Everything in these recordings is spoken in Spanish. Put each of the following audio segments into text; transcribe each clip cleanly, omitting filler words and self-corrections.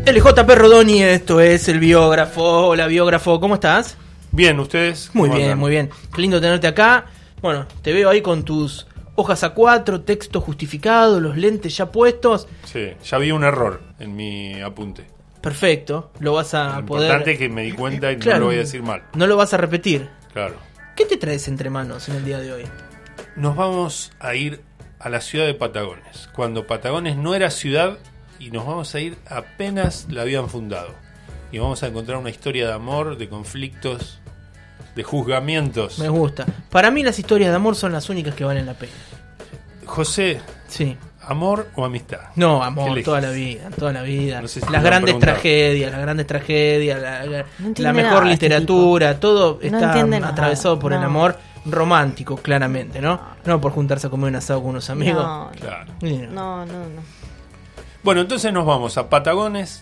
LJP Rodoni, esto es El Biógrafo. Hola, biógrafo, ¿cómo estás? Bien, ¿ustedes? Muy bien, muy bien. Qué lindo tenerte acá. Bueno, te veo ahí con tus hojas A4, texto justificado, los lentes ya puestos. Sí, ya vi un error en mi apunte. Perfecto, lo vas a Lo poder... importante es que me di cuenta y Claro, no lo voy a decir mal. No lo vas a repetir. Claro. ¿Qué te traes entre manos en el día de hoy? Nos vamos a ir a la ciudad de Patagones, cuando Patagones no era ciudad, y nos vamos a ir apenas la habían fundado. Y vamos a encontrar una historia de amor, de conflictos, de juzgamientos. Me gusta. Para mí las historias de amor son las únicas que valen la pena. José, Sí. ¿amor o amistad? No, ¿Qué amor, elegís? toda la vida, toda la vida. No sé si te las lo han grandes preguntado. tragedias, la entiende mejor nada literatura, todo No está entiende nada. atravesado por el No. amor romántico, claramente, ¿no? No por juntarse a comer un asado con unos amigos. No, Claro. Mira. no. Bueno, entonces nos vamos a Patagones,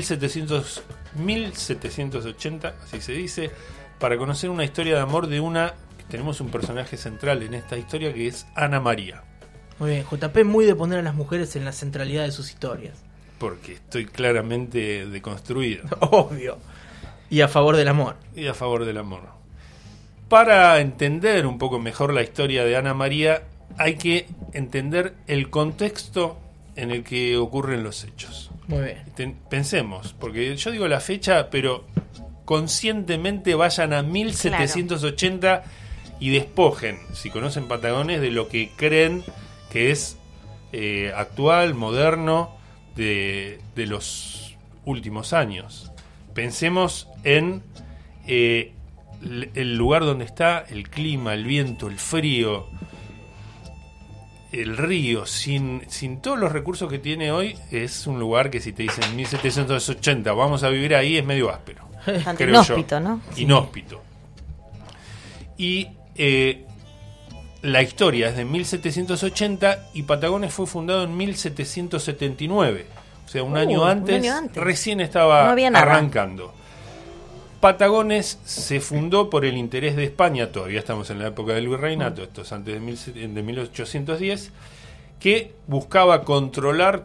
1780, así se dice, para conocer una historia de amor de una... Tenemos un personaje central en esta historia que es Ana María, Muy bien, JP muy de poner a las mujeres en la centralidad de sus historias. porque estoy claramente deconstruido Obvio. Y a favor del amor. y a favor del amor. Para entender un poco mejor la historia de Ana María, hay que entender el contexto en el que ocurren los hechos. Muy bien. Pensemos, porque yo digo la fecha, pero conscientemente vayan a 1780 y despojen, si conocen Patagones, de lo que creen que es actual, moderno, de los últimos años. Pensemos en el lugar donde está, el clima, el viento, el frío, el río, sin todos los recursos que tiene hoy. Es un lugar que si te dicen 1780 vamos a vivir ahí, es medio áspero. Bastante creo inhóspito, yo. ¿no? Inhóspito. Y la historia es de 1780 y Patagones fue fundado en 1779. O sea, un año antes, recién estaba No había nada. arrancando. Patagones se fundó por el interés de España, todavía estamos en la época del virreinato, esto es antes de 1810, que buscaba controlar